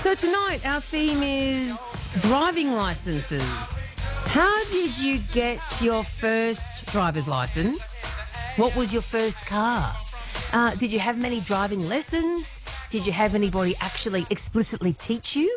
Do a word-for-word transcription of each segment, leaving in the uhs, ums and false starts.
So tonight our theme is driving licenses. How did you get your first driver's license? What was your first car? Uh, did you have many driving lessons? Did you have anybody actually explicitly teach you?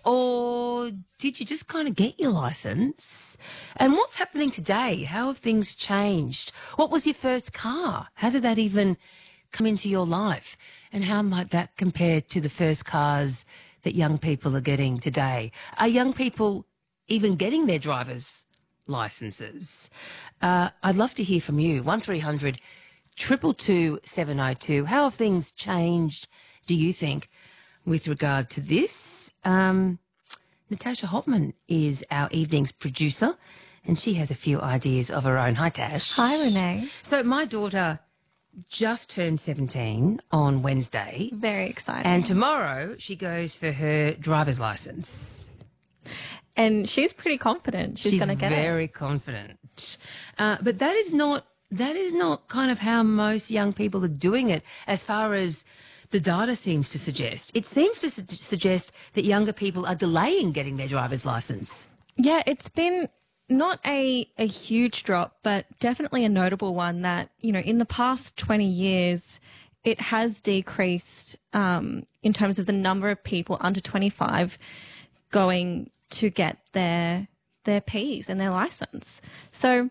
Or did you just kind of get your license? And what's happening today? How have things changed? What was your first car? How did that even come into your life? And how might that compare to the first cars that young people are getting today? Are young people even getting their driver's licenses? Uh, I'd love to hear from you. one three hundred two two two seven oh two. How have things changed, do you think, with regard to this? Um, Natasha Hopman is our evening's producer, and she has a few ideas of her own. Hi, Tash. Hi, Renee. So my daughter just turned seventeen on Wednesday. Very exciting. And tomorrow she goes for her driver's license. And she's pretty confident she's, She's going to get it. very confident. Uh, but that is not that is not kind of how most young people are doing it, as far as the data seems to suggest. It seems to su- suggest that younger people are delaying getting their driver's license. Yeah, it's been not a, a huge drop, but definitely a notable one that, you know, in the past twenty years, it has decreased um, in terms of the number of people under twenty-five going to get their their Ps and their license. So,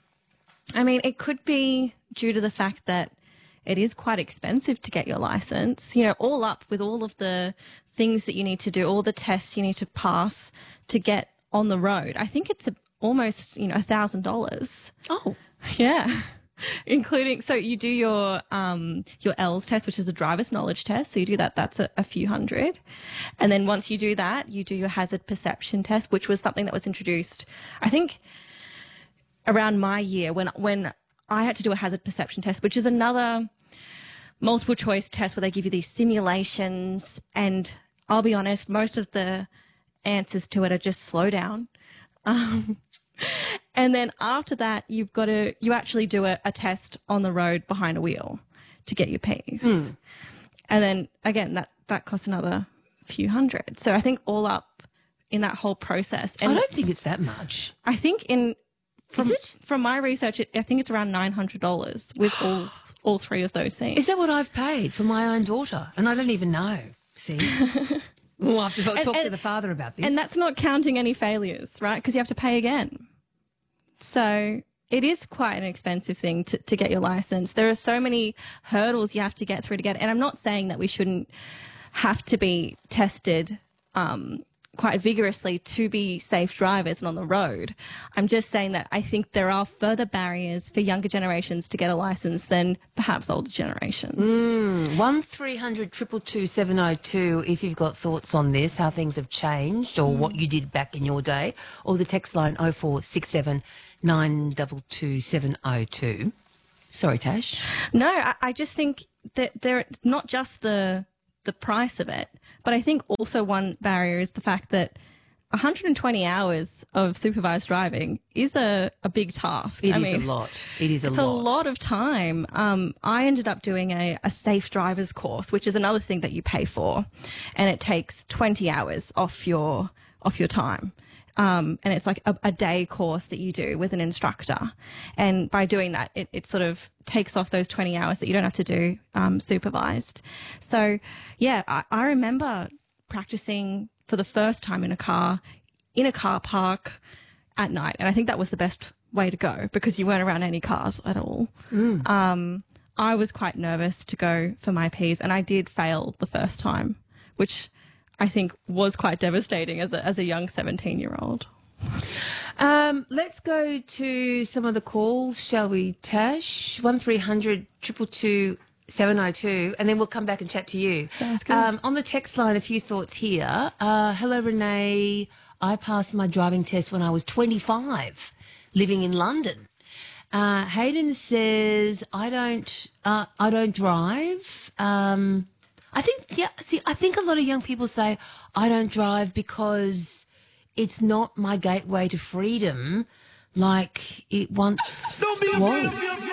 I mean, it could be due to the fact that it is quite expensive to get your license, you know, all up with all of the things that you need to do, all the tests you need to pass to get on the road. I think it's a, almost, you know, a thousand dollars. Oh, Yeah. Including, so you do your, um, your E L S test, which is a driver's knowledge test. So you do that, that's a, a few hundred. And then once you do that, you do your hazard perception test, which was something that was introduced, I think, around my year when, when I had to do a hazard perception test, which is another multiple choice test where they give you these simulations. And I'll be honest, most of the answers to it are just slow down. Um, and then after that, you've got to, you actually do a, a test on the road behind a wheel to get your Ps. Mm. And then again, that, that costs another few hundred. So I think all up in that whole process. And I don't think it's that much. I think in, From, Is it? From my research, it, I think it's around nine hundred dollars with all all three of those things. Is that what I've paid for my own daughter? And I don't even know. See? We'll have to talk, And- talk to and- the father about this. And that's not counting any failures, right? Because you have to pay again. So it is quite an expensive thing to, to get your license. There are so many hurdles you have to get through to get it. And I'm not saying that we shouldn't have to be tested um quite vigorously to be safe drivers and on the road. I'm just saying that I think there are further barriers for younger generations to get a license than perhaps older generations. Mm, one three hundred two two two seven oh two if you've got thoughts on this, how things have changed or mm. what you did back in your day, or the text line oh four six seven nine two two seven oh two. Sorry, Tash. No, I, I just think that there, it's not just the the price of it, but I think also one barrier is the fact that one hundred twenty hours of supervised driving is a, a big task. It I is mean, a lot. It is a it's lot. a lot of time. Um, I ended up doing a, a safe drivers course, which is another thing that you pay for, and it takes twenty hours off your off your time. Um, and it's like a, a day course that you do with an instructor. And by doing that, it, it sort of takes off those twenty hours that you don't have to do um, supervised. So, yeah, I, I remember practicing for the first time in a car, in a car park at night. And I think that was the best way to go because you weren't around any cars at all. Mm. Um, I was quite nervous to go for my Ps, and I did fail the first time, which I think was quite devastating as a, as a young seventeen-year-old. Um, let's go to some of the calls, shall we, Tash? one three hundred two two two seven oh two, and then we'll come back and chat to you. Sounds good. Um, on the text line, a few thoughts here. Uh, hello, Renee. I passed my driving test when I was twenty-five, living in London. Uh, Hayden says, I don't, uh, I don't drive. Um, I think, yeah, see, I think a lot of young people say, I don't drive because it's not my gateway to freedom like it once was.